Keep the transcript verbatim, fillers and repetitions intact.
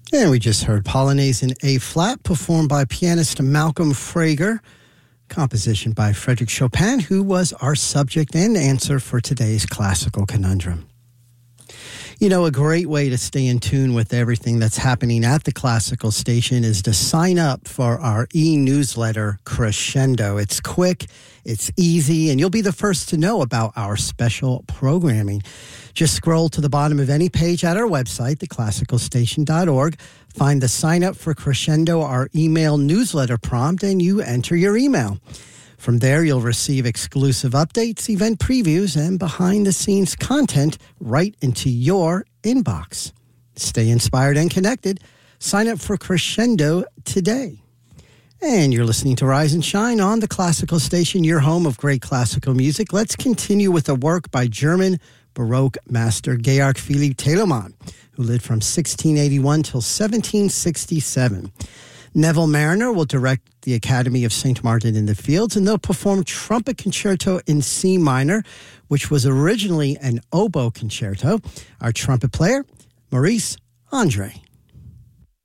And we just heard Polonaise in A-flat, performed by pianist Malcolm Frager, composition by Frédéric Chopin, who was our subject and answer for today's Classical Conundrum. You know, a great way to stay in tune with everything that's happening at the Classical Station is to sign up for our e-newsletter, Crescendo. It's quick, it's easy, and you'll be the first to know about our special programming. Just scroll to the bottom of any page at our website, the classical station dot org, find the Sign Up for Crescendo, our email newsletter prompt, and you enter your email. From there, you'll receive exclusive updates, event previews, and behind-the-scenes content right into your inbox. Stay inspired and connected. Sign up for Crescendo today. And you're listening to Rise and Shine on the Classical Station, your home of great classical music. Let's continue with a work by German Baroque master Georg Philipp Telemann, who lived from sixteen eighty-one till seventeen sixty-seven. Neville Mariner will direct the Academy of Saint Martin in the Fields, and they'll perform Trumpet Concerto in C minor, which was originally an oboe concerto. Our trumpet player, Maurice Andre.